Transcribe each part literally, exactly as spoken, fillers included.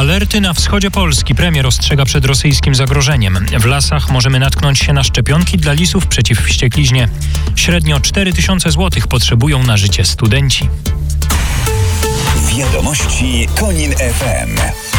Alerty na wschodzie Polski. Premier ostrzega przed rosyjskim zagrożeniem. W lasach możemy natknąć się na szczepionki dla lisów przeciw wściekliźnie. Średnio cztery tysiące złotych potrzebują na życie studenci. Wiadomości Konin F M.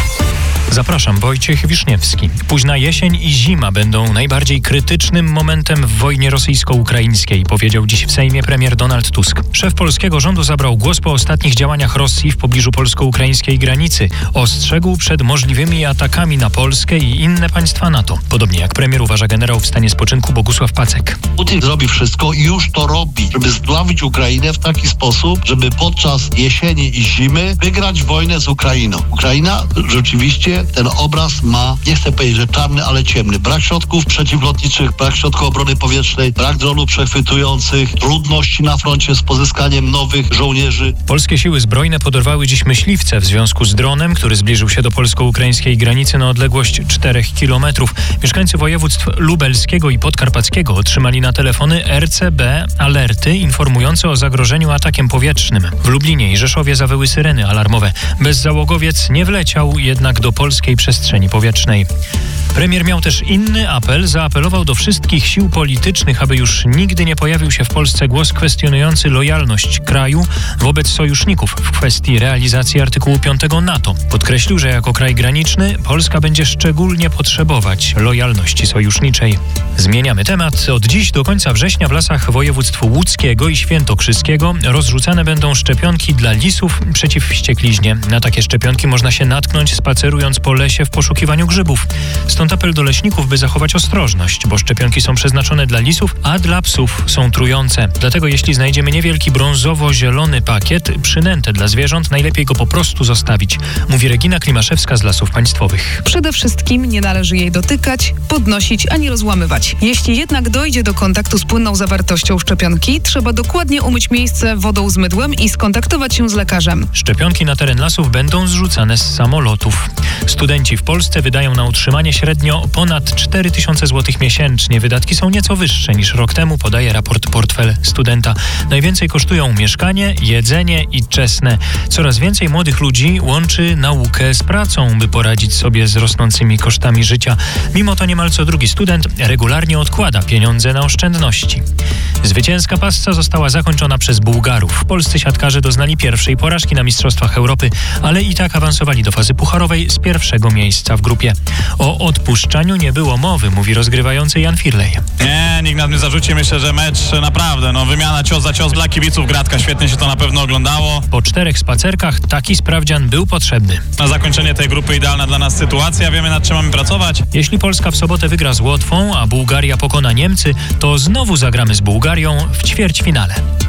Zapraszam, Wojciech Wiszniewski. Późna jesień i zima będą najbardziej krytycznym momentem w wojnie rosyjsko-ukraińskiej, powiedział dziś w Sejmie premier Donald Tusk. Szef polskiego rządu zabrał głos po ostatnich działaniach Rosji w pobliżu polsko-ukraińskiej granicy. Ostrzegł przed możliwymi atakami na Polskę i inne państwa NATO. Podobnie jak premier uważa generał w stanie spoczynku Bogusław Pacek. Putin zrobi wszystko i już to robi, żeby zdławić Ukrainę w taki sposób, żeby podczas jesieni i zimy wygrać wojnę z Ukrainą. Ukraina rzeczywiście ten obraz ma, nie chcę powiedzieć, że czarny, ale ciemny. Brak środków przeciwlotniczych, brak środków obrony powietrznej, brak dronów przechwytujących, trudności na froncie z pozyskaniem nowych żołnierzy. Polskie siły zbrojne podorwały dziś myśliwce w związku z dronem, który zbliżył się do polsko-ukraińskiej granicy na odległość czterech kilometrów. Mieszkańcy województw lubelskiego i podkarpackiego otrzymali na telefony R C B alerty informujące o zagrożeniu atakiem powietrznym. W Lublinie i Rzeszowie zawyły syreny alarmowe. Bezzałogowiec nie wleciał jednak do polskiej przestrzeni powietrznej. Premier miał też inny apel. Zaapelował do wszystkich sił politycznych, aby już nigdy nie pojawił się w Polsce głos kwestionujący lojalność kraju wobec sojuszników w kwestii realizacji artykułu piątego NATO. Podkreślił, że jako kraj graniczny Polska będzie szczególnie potrzebować lojalności sojuszniczej. Zmieniamy temat. Od dziś do końca września w lasach województw łódzkiego i świętokrzyskiego rozrzucane będą szczepionki dla lisów przeciw wściekliźnie. Na takie szczepionki można się natknąć spacerując po lesie w poszukiwaniu grzybów. Stąd apel do leśników, by zachować ostrożność, bo szczepionki są przeznaczone dla lisów, a dla psów są trujące. Dlatego jeśli znajdziemy niewielki brązowo-zielony pakiet, przynętę dla zwierząt, najlepiej go po prostu zostawić, mówi Regina Klimaszewska z Lasów Państwowych. Przede wszystkim nie należy jej dotykać, podnosić ani rozłamywać. Jeśli jednak dojdzie do kontaktu z płynną zawartością szczepionki, trzeba dokładnie umyć miejsce wodą z mydłem i skontaktować się z lekarzem. Szczepionki na teren lasów będą zrzucane z samolotów. Studenci w Polsce wydają na utrzymanie średnio ponad cztery tysiące złotych miesięcznie. Wydatki są nieco wyższe niż rok temu, podaje raport Portfel Studenta. Najwięcej kosztują mieszkanie, jedzenie i czesne. Coraz więcej młodych ludzi łączy naukę z pracą, by poradzić sobie z rosnącymi kosztami życia. Mimo to niemal co drugi student regularnie odkłada pieniądze na oszczędności. Zwycięska pasca została zakończona przez Bułgarów. Polscy siatkarze doznali pierwszej porażki na Mistrzostwach Europy, ale i tak awansowali do fazy pucharowej z pierwszego miejsca w grupie. O odpuszczaniu nie było mowy, mówi rozgrywający Jan Firlej. Nie, nikt nas nie zarzuci. Myślę, że mecz naprawdę, no wymiana cios za cios dla kibiców, gratka, świetnie się to na pewno oglądało. Po czterech spacerkach taki sprawdzian był potrzebny. Na zakończenie tej grupy idealna dla nas sytuacja, wiemy nad czym mamy pracować. Jeśli Polska w sobotę wygra z Łotwą, a Bułgaria pokona Niemcy, to znowu zagramy z Bułgarią w ćwierćfinale.